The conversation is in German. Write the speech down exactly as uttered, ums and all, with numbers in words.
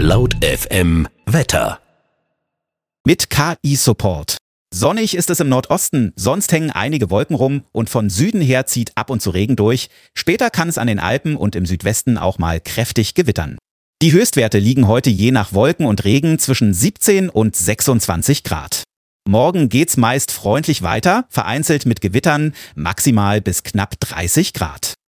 Laut F M Wetter. Mit K I-Support. Sonnig ist es im Nordosten, sonst hängen einige Wolken rum und von Süden her zieht ab und zu Regen durch. Später kann es an den Alpen und im Südwesten auch mal kräftig gewittern. Die Höchstwerte liegen heute je nach Wolken und Regen zwischen siebzehn und sechsundzwanzig Grad. Morgen geht's meist freundlich weiter, vereinzelt mit Gewittern, maximal bis knapp dreißig Grad.